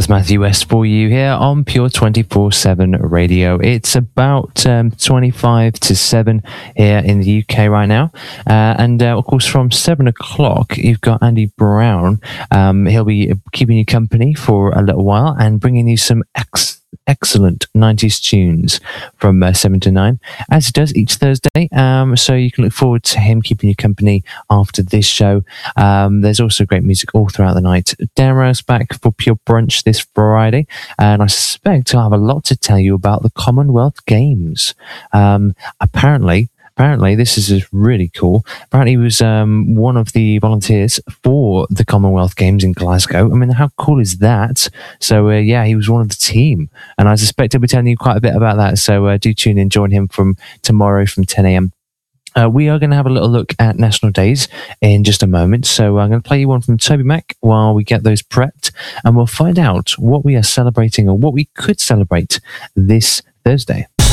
That's Matthew West for you here on Pure 24/7 Radio. It's about 25 to 7 here in the UK right now. And of course, from 7 o'clock, you've got Andy Brown. He'll be keeping you company for a little while and bringing you some excellent 90s tunes from 7 to 9, as he does each Thursday. So you can look forward to him keeping you company after this show. There's also great music all throughout the night. Dara's back for Pure Brunch this Friday, and I suspect I'll have a lot to tell you about the Commonwealth Games. Apparently, this is really cool. Apparently, he was one of the volunteers for the Commonwealth Games in Glasgow. I mean, how cool is that? So, yeah, he was one of the team. And I suspect he'll be telling you quite a bit about that. So do tune in, join him from tomorrow from 10 a.m. We are going to have a little look at National Days in just a moment. So I'm going to play you one from Toby Mac while we get those prepped. And we'll find out what we are celebrating or what we could celebrate this Thursday.